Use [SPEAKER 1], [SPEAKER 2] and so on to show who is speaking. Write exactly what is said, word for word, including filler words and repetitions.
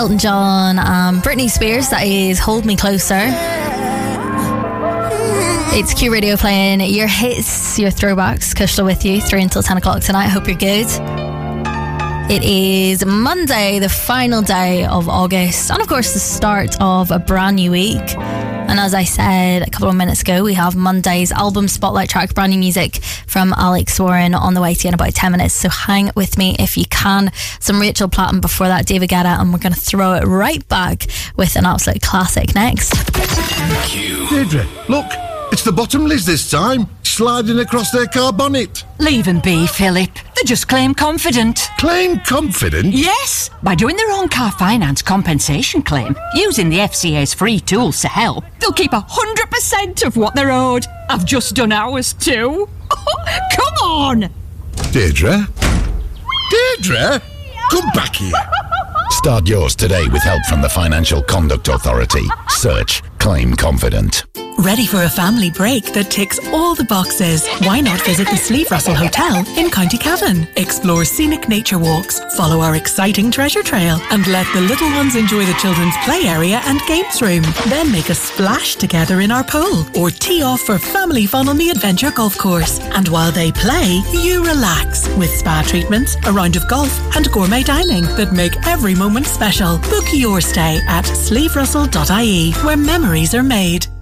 [SPEAKER 1] Elton John and Britney Spears. That is Hold Me Closer. It's Q Radio playing your hits, your throwbacks. Kushla with you through until ten o'clock tonight. Hope you're good. It is Monday, the final day of August, and of course the start of a brand new week. And as I said a couple of minutes ago, we have Monday's album spotlight track, brand new music from Alex Warren on the way to you in about ten minutes. So hang with me if you can. Some Rachel Platten before that, David Guetta, and we're going to throw it right back with an absolute classic next.
[SPEAKER 2] Q. Deirdre, look. It's the bottom Liz this time, sliding across their car bonnet.
[SPEAKER 3] Leave them be, Philip. They just claim confident.
[SPEAKER 2] Claim confident?
[SPEAKER 3] Yes, by doing their own car finance compensation claim, using the F C A's free tools to help, they'll keep one hundred percent of what they're owed. I've just done ours too. Come on!
[SPEAKER 2] Deirdre? Deirdre? Come back here.
[SPEAKER 4] Start yours today with help from the Financial Conduct Authority. Search Claim Confident.
[SPEAKER 5] Ready for a family break that ticks all the boxes? Why not visit the Sleeve Russell Hotel in County Cavan? Explore scenic nature walks, follow our exciting treasure trail, and let the little ones enjoy the children's play area and games room. Then make a splash together in our pool, or tee off for family fun on the Adventure Golf Course. And while they play, you relax with spa treatments, a round of golf, and gourmet dining that make every moment special. Book your stay at sleeve russell dot I E, where memories are made.